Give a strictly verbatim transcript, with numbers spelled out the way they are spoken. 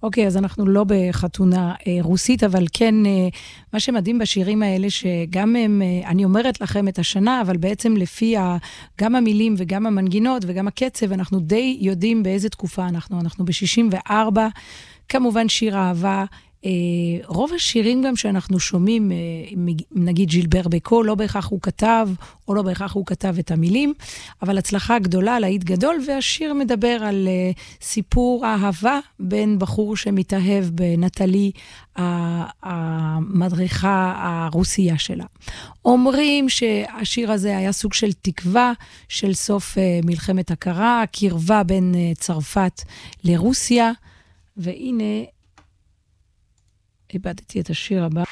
אוקיי, אז אנחנו לא בחתונה אה, רוסית, אבל כן, אה, מה שמדהים בשירים האלה, שגם הם, אה, אני אומרת לכם את השנה, אבל בעצם לפי ה, גם המילים וגם המנגינות וגם הקצב, אנחנו די יודעים באיזה תקופה אנחנו. אנחנו ב-שישים וארבע, כמובן שיר אהבה, אה, רוב השירים גם שאנחנו שומעים, אה, נגיד ז'ילבר בקו, לא בהכרח הוא כתב, או לא בהכרח הוא כתב את המילים, אבל הצלחה גדולה, להיט גדול, והשיר מדבר על אה, סיפור אהבה בין בחור שמתאהב בנטלי, המדריכה הרוסייה שלה. אומרים שהשיר הזה היה סוג של תקווה של סוף אה, מלחמת הקרה, קרבה בין אה, צרפת לרוסיה, והנה, איבדתי את השיר הבא.